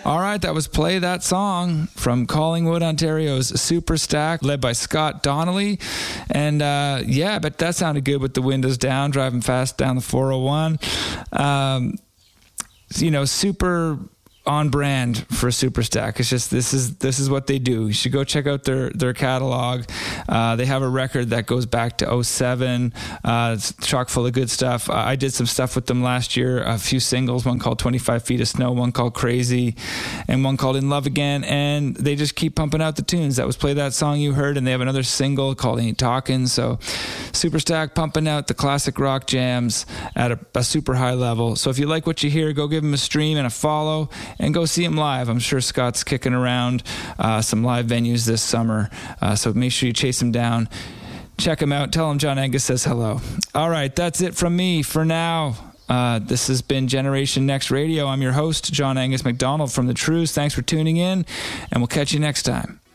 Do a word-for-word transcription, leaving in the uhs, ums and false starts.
All right, that was Play That Song from Collingwood, Ontario's Superstack, led by Scott Donnelly. And uh, yeah, but that sounded good with the windows down, driving fast down the four oh one. Um, you know, super on brand for Superstack. It's just this is this is what they do. You should go check out their their catalog. Uh, they have a record that goes back to oh seven. Uh, it's chock full of good stuff. Uh, I did some stuff with them last year. A few singles, one called twenty-five Feet of Snow, one called Crazy, and one called In Love Again. And they just keep pumping out the tunes. That was Play That Song you heard, and they have another single called Ain't Talkin'. So Superstack pumping out the classic rock jams at a, a super high level. So if you like what you hear, go give them a stream and a follow. And go see him live. I'm sure Scott's kicking around uh, some live venues this summer. Uh, so make sure you chase him down. Check him out. Tell him John Angus says hello. All right, that's it from me for now. Uh, this has been Generation Next Radio. I'm your host, John Angus McDonald from The Truths. Thanks for tuning in, and we'll catch you next time.